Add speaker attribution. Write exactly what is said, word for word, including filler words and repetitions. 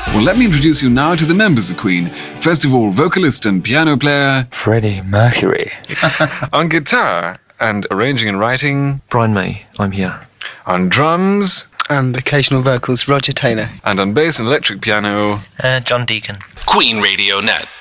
Speaker 1: Well, let me introduce you now to the members of Queen. First of all, vocalist and piano player
Speaker 2: Freddie Mercury.
Speaker 3: On guitar and arranging and writing,
Speaker 2: Brian May, I'm here.
Speaker 3: on drums,
Speaker 4: And occasional vocals, Roger Taylor.
Speaker 3: and on bass and electric piano,
Speaker 5: Uh, John Deacon.
Speaker 6: Queen Radio Net.